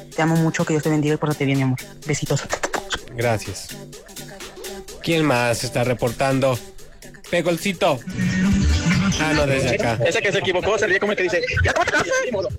Te amo mucho, que Dios te bendiga y pórtate bien, mi amor. Besitos. Gracias. ¿Quién más está reportando? Pegolcito. Ah, no, desde acá. Ese que se equivocó se ríe como el que dice, ¡ya cómo te casas! Ni modo.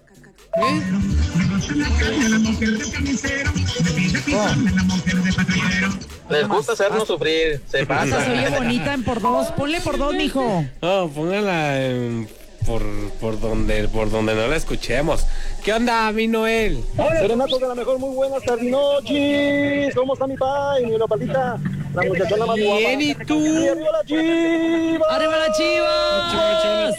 Les gusta hacernos sufrir, se Esa pasa. se oye bonita en por dos. Ponle por dos, mijo. No, póngala por donde no la escuchemos. ¿Qué onda, mi Noel? Serenatos de la mejor, muy buenas tardes noches. ¿Cómo está mi pai? Mi palita, la muchachona más guapa. Bien, ¿y tú? ¡Y arriba la chiva! ¡Arriba la Chivas!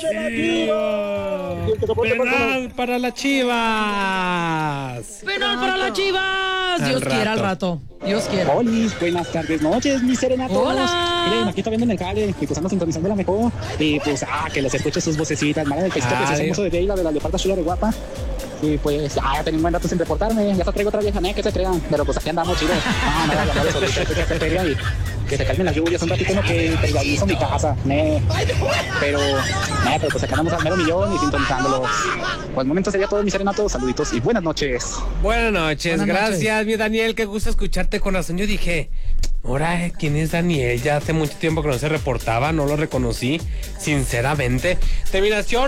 Penal para las Chivas. ¡Penal para las Chivas! Al Dios quiera al rato. rato. Dios quiera. Hola, buenas tardes, noches, mis serenatos. Hola. Miren, aquí está viendo en el jale, y pues ando sintonizando la mejor. Y pues, que los escuche sus vocecitas, Mara del Pesito, que se hermoso de Beila, de la leoparda chula de guapa. Y pues, ya tengo un buen rato sin reportarme. Ya te traigo otra vieja, que se crean. Pero pues aquí andamos chido. No, eso, y que se calmen las lluvias un ratito, no que hizo mi casa, pero pues acá andamos al mero millón y sintonizándolos. Por el momento sería todo, mis serenatos, saluditos y buenas noches. Buenas noches, Buenas gracias, noches. mi Daniel, qué gusto escucharte con razón. Yo dije, ahora, ¿quién es Daniel? Ya hace mucho tiempo que no se reportaba, no lo reconocí, sinceramente. Terminación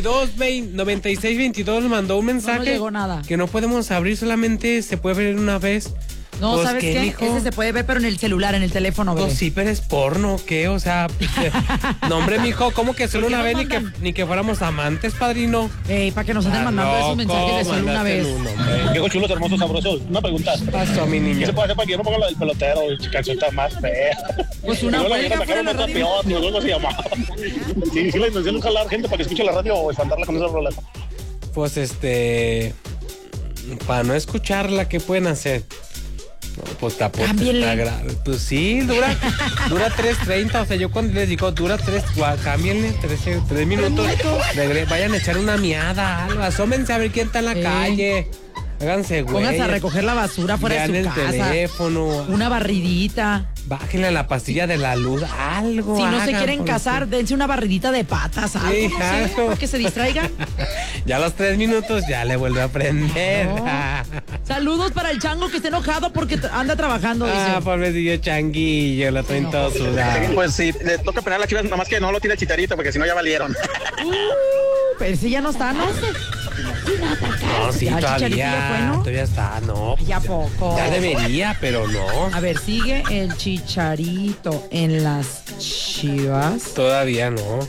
9622 mandó un mensaje. No llegó nada. Que no podemos abrir, solamente se puede ver una vez. No, Pues, ¿sabes ¿qué, qué? mijo? Ese se puede ver, pero en el celular, en el teléfono, bebé. No, sí, pero es porno, ¿qué? O sea, no, hombre, mijo, ¿cómo que solo ¿Por qué una vez nos mandan? ni que fuéramos amantes, padrino? Para que nos anden mandando esos mensajes de solo una vez. Viejo chulos, hermosos, sabrosos. Una pregunta. ¿Qué pasó, mi ¿Qué niño? se puede hacer para que yo no ponga la del pelotero? Calzota más fea. Pues una Y luego la huelga sacaron fuera de la otra radio. peor, ni algo se llamaba. Sí, la intención es jalar gente para que escuche la radio o espantarla con esas rolas. Pues para no escucharla, ¿qué pueden hacer? No, pues Cámbienle. pues sí, dura 3:30, o sea, yo cuando les digo dura 3, cámbienle 3 minutos, vayan a echar una miada, algo, asómense a ver quién está en la calle, háganse güey. Pónganse a recoger la basura fuera de Vean su el casa. teléfono, Una barridita. bájenle a la pastilla de la luz, algo. Si no se hagan, quieren por casar, dense una barridita de patas, algo, Sí, no sé, algo. para que se distraigan. Ya a los 3 minutos ya le vuelve a prender. No. Saludos para el chango que está enojado porque anda trabajando, dice. Pobrecillo changuillo, lo traen todo sudado. Pues sí, le toca penar a la Chivas, nada más que no lo tire Chicharito, porque si no ya valieron. Pero ese ya no está, ¿no? No, sí, Ya, Chicharito todavía, ya fue, ¿no? todavía está, no. Ya poco. Ya debería, pero no. A ver, sigue el Chicharito en las Chivas. Todavía no.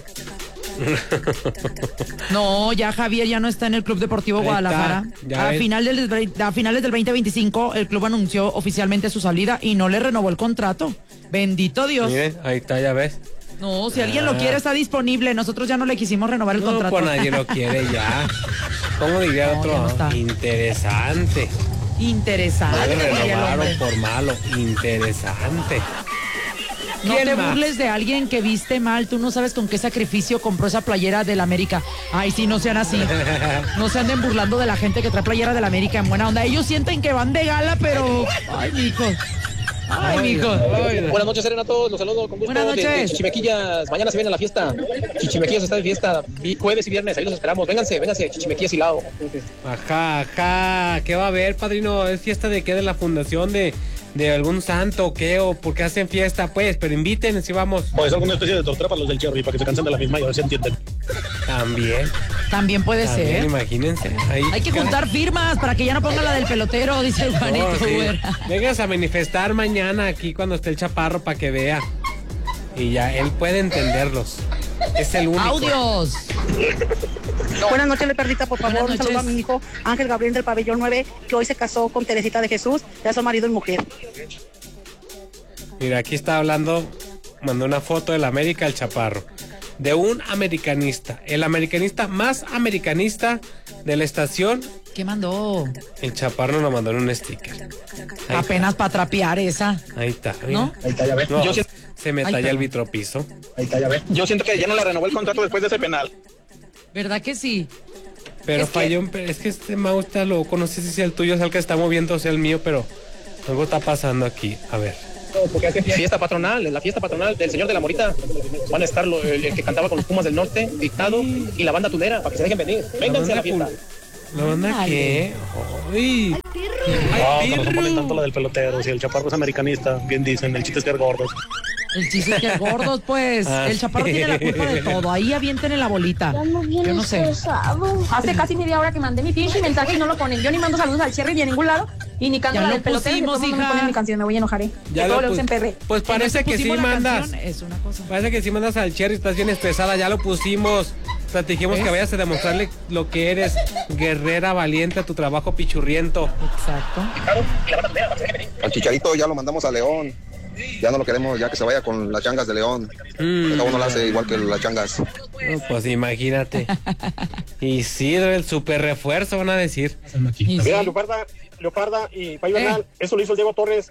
No, ya Javier ya no está en el Club Deportivo Ahí Guadalajara. está, ya A ves. finales del 2025, el club anunció oficialmente su salida y no le renovó el contrato. Bendito Dios. Miren, ahí está, ya ves. No, si alguien lo quiere, está disponible. Nosotros ya no le quisimos renovar el No, contrato. pues nadie lo quiere ya. ¿Cómo diría No, otro? ya no está. Interesante. No Interesante. le diría el renovaron hombre. por malo. Interesante. No ¿Quién te más? burles de alguien que viste mal. Tú no sabes con qué sacrificio compró esa playera del América. Ay, sí, no sean así. No se anden burlando de la gente que trae playera del América en buena onda. Ellos sienten que van de gala, pero... Ay, mijo. Ay, mijo. Buenas noches, Serenatos, los saludo con gusto. Buenas noches. De Chichimequillas, mañana se viene la fiesta. Chichimequillas está de fiesta, jueves y viernes, ahí los esperamos. Vénganse, Chichimequillas y Lao. Ajá. ¿Qué va a haber, padrino? ¿Es fiesta de qué? ¿De la fundación de algún santo o qué? ¿O por qué hacen fiesta? Pues, pero inviten, si vamos. O es alguna especie de tortura para los del Cherry, para que se cansen de la misma y a ver si entienden. También puede También, ser. imagínense. Ahí, Hay que juntar firmas para que ya no ponga la del pelotero, dice Juanito. No, sí. Güera. Vengas a manifestar mañana aquí cuando esté el chaparro para que vea. Y ya, él puede entenderlos. Es el único. ¡Audios! Buenas noches, le perdita, por favor. Buenas Un saludo a noches. mi hijo Ángel Gabriel del Pabellón 9, que hoy se casó con Teresita de Jesús. Ya son marido y mujer. Mira, aquí está hablando, mandó una foto del América el chaparro. De un americanista. El americanista más americanista de la estación. ¿Qué mandó? El chaparro nos mandó en un sticker. Ahí Apenas para trapear esa. está, ahí está. Mira. ¿No? Ahí está, ya ves. No, Yo, se me Ay, talla el perdón. vitropiso. ahí está, ya ves. Yo siento que ya no le renovó el contrato después de ese penal. ¿Verdad que sí? Pero Es que- falló, es que este mouse está loco, no sé si sea el tuyo, es el que está moviendo, o sea el mío, pero algo está pasando aquí. A ver. Fiesta patronal, la fiesta patronal del Señor de la Morita. Van a estar el que cantaba con los Pumas del Norte, Dictado, y la banda tunera, para que se dejen venir. Vénganse a la fiesta. ¿La banda Ándale. qué? ¡Ay! No, que no se ponen tanto la del pelotero. Si el chaparro es americanista, bien dicen, el chiste es que es gordo. El chiste es que gordos, pues. El chaparro tiene la culpa de todo. Ahí avienten en la bolita. Yo no sé. Hace casi media hora que mandé mi pinche mensaje y no lo ponen. Yo ni mando saludos al Cherry ni a ningún lado. Y ni canto Ya la lo del pelotero. pusimos, No me hija. ponen mi canción, me voy a enojar. Ya Que lo todo pus- se emperre. Pues parece que sí Pusimos la mandas. canción, es una cosa. Parece que sí mandas al Cherry, estás bien estresada, ya lo pusimos. O sea, te dijimos que vayas a demostrarle lo que eres, guerrera, valiente, a tu trabajo pichurriento. Exacto. Al Chicharito ya lo mandamos a León. Ya no lo queremos, ya que se vaya con las changas de León. Cada uno lo hace igual que las changas. No, pues imagínate. Isidro, el super refuerzo, van a decir. Y sí. Mira, Leoparda y Payo Bernal, eso lo hizo el Diego Torres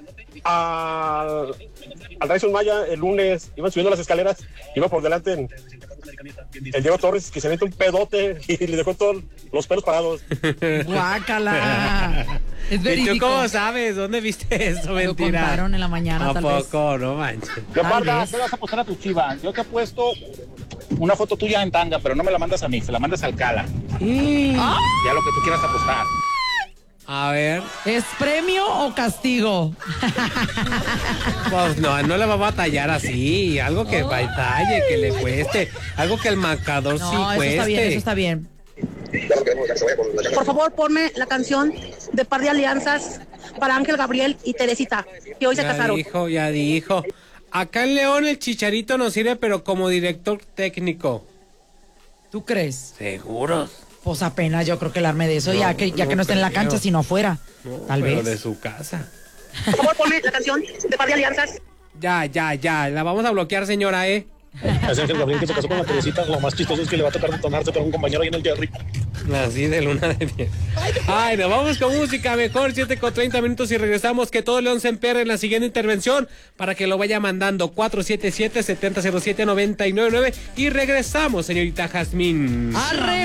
al Rayson Maya el lunes. Iban subiendo las escaleras, iba por delante el Diego Torres, que se mete un pedote y le dejó todos los pelos parados. Guácala. Es ¿Y tú verídico. cómo sabes? ¿Dónde viste eso? Lo Mentira. contaron en la mañana, ¿A tal vez. poco? No manches. Leoparda, vez. ¿qué vas a apostar a tu chiva? Yo te he puesto una foto tuya en tanga, pero no me la mandas a mí, se la mandas al Cala. Ya lo que tú quieras apostar. A ver. ¿Es premio o castigo? Pues no le va a batallar así. Algo que batalle, que le cueste. Algo que el marcador sí No, eso cueste. está bien, eso está bien. Ya no queremos, ya que se vaya con las changas. Por favor, ponme la canción de Par de Alianzas para Ángel Gabriel y Teresita, que hoy se casaron. Ya dijo. Acá en León el Chicharito nos sirve, pero como director técnico. ¿Tú crees? ¿Seguros? Pues apenas yo creo que el arme de eso, ya que no esté en la creo. cancha, sino afuera. No, Tal pero vez. de su casa. Por favor, ponme la canción de Par de Alianzas. Ya. La vamos a bloquear, señora, ¿eh? Es Ángel Gabriel que se casó con la Teresita. Lo más chistoso es que le va a tocar detonarse para un compañero ahí en el Jerry. Así de luna de miel. Ay, nos vamos con música mejor, 7:30 y regresamos. Que todo León se emperre en la siguiente intervención para que lo vaya mandando 477-707-999 y regresamos, señorita Jazmín. Arre,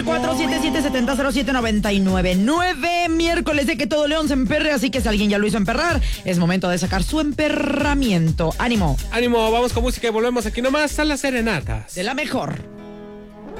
477-707-999. Miércoles de que todo León se emperre, así que si alguien ya lo hizo emperrar, es momento de sacar su emperramiento. ¡Ánimo! Ánimo, vamos con música y volvemos aquí nomás a las serenatas. De la mejor.